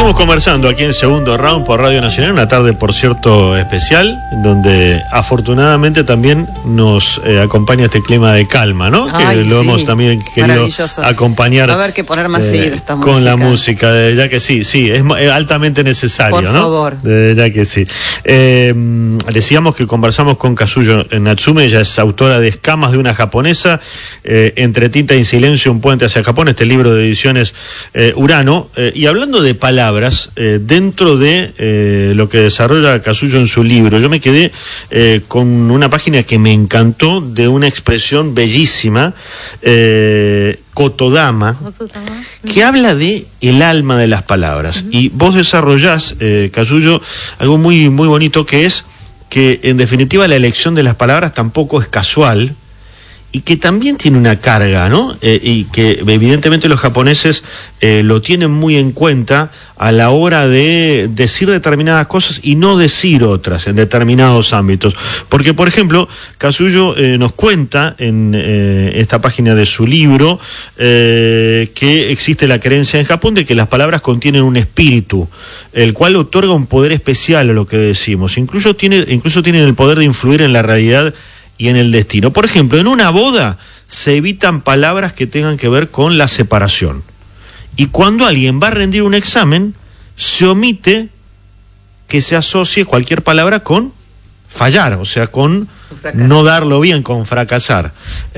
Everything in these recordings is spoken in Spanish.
Seguimos conversando aquí en Segundo Round por Radio Nacional, una tarde, por cierto, especial, donde afortunadamente también nos acompaña este clima de calma, ¿no? Ay, que lo sí, hemos también querido acompañar. Va a haber que poner más seguido esta música. Con la música, ya que sí, es altamente necesario, por ¿no? Por favor. Ya que sí. Decíamos que conversamos con Kazuyo Natsume, ella es autora de Escamas de una japonesa, Entre tinta y silencio, un puente hacia Japón, este libro de ediciones Urano, y hablando de palabras, dentro de lo que desarrolla Kazuyo en su libro, yo me quedé con una página que me encantó, de una expresión bellísima, Kotodama, que habla de el alma de las palabras. Y vos desarrollás, Kazuyo, algo muy, muy bonito, que es que en definitiva la elección de las palabras tampoco es casual, y que también tiene una carga, ¿no? Y que evidentemente los japoneses lo tienen muy en cuenta a la hora de decir determinadas cosas y no decir otras en determinados ámbitos. Porque, por ejemplo, Kazuyo nos cuenta en esta página de su libro que existe la creencia en Japón de que las palabras contienen un espíritu, el cual otorga un poder especial a lo que decimos. Incluso tienen el poder de influir en la realidad y en el destino. Por ejemplo, en una boda se evitan palabras que tengan que ver con la separación. Y cuando alguien va a rendir un examen, se omite que se asocie cualquier palabra con fallar, o sea, con no darlo bien, con fracasar.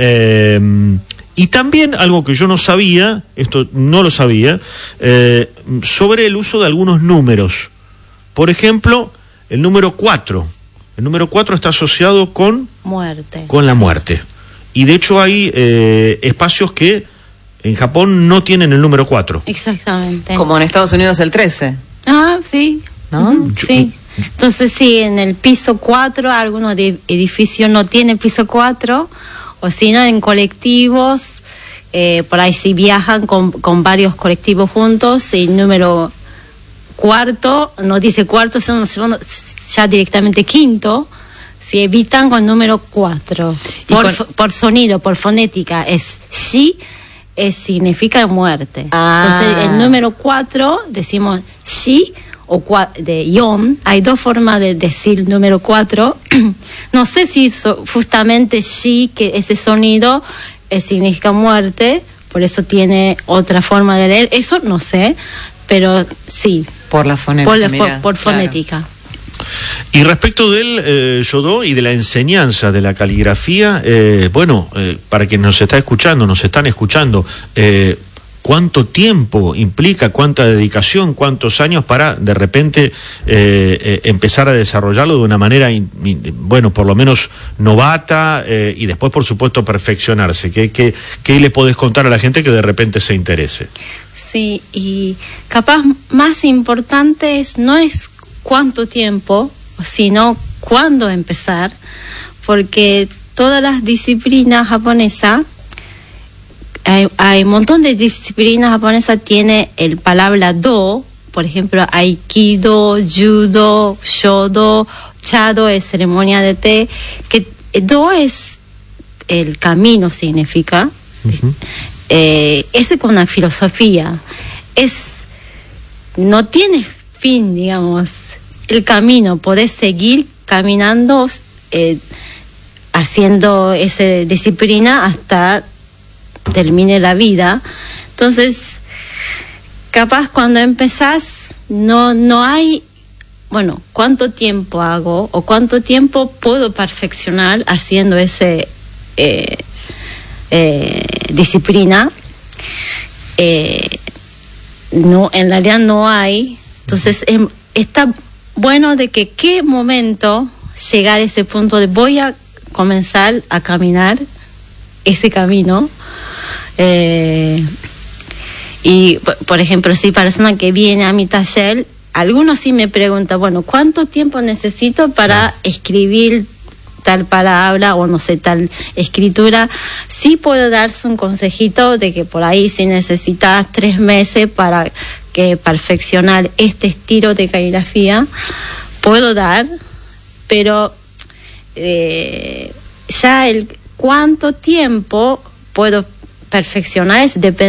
Y también algo que yo no sabía, esto no lo sabía, sobre el uso de algunos números. Por ejemplo, el número 4. El número 4 está asociado con la muerte. Y de hecho hay espacios que en Japón no tienen el número 4. Exactamente. Como en Estados Unidos el 13. Ah, sí. ¿No? Sí. Entonces sí, en el piso 4, algunos edificios no tienen piso 4, o si no, en colectivos, por ahí si viajan con varios colectivos juntos, y número cuarto, no dice cuarto, son ya directamente quinto, si evitan con número 4. Por sonido, por fonética, es shi, significa muerte. Entonces, el número 4, decimos shi, o de yon. Hay dos formas de decir número 4. No sé si justamente shi, que ese sonido significa muerte, por eso tiene otra forma de leer, eso no sé, pero sí. Por la fonética. Por fonética. Y respecto del Yodó y de la enseñanza de la caligrafía, para quien nos están escuchando, ¿cuánto tiempo implica, cuánta dedicación, cuántos años para de repente empezar a desarrollarlo de una manera, por lo menos novata, y después, por supuesto, perfeccionarse? ¿Qué le podés contar a la gente que de repente se interese? Sí, y capaz más importante no es cuánto tiempo, sino cuándo empezar, porque todas las disciplinas japonesas, hay un montón de disciplinas japonesas, tiene el palabra do, por ejemplo, aikido, judo, shodo, chado es ceremonia de té, que do es el camino, significa. Uh-huh. Es con una filosofía, no tiene fin, digamos, el camino, podés seguir caminando, haciendo esa disciplina hasta termine la vida. Entonces, capaz cuando empezás, no hay, ¿cuánto tiempo hago o cuánto tiempo puedo perfeccionar haciendo ese disciplina? No, en realidad no hay. Entonces está bueno de que qué momento llegar a ese punto de voy a comenzar a caminar ese camino. Y por ejemplo, si persona que viene a mi taller, algunos sí me preguntan, ¿cuánto tiempo necesito para escribir tal palabra o no sé, tal escritura? Sí puedo darse un consejito de que por ahí si necesitas 3 meses para que perfeccionar este estilo de caligrafía, puedo dar, pero ya el cuánto tiempo puedo perfeccionar depende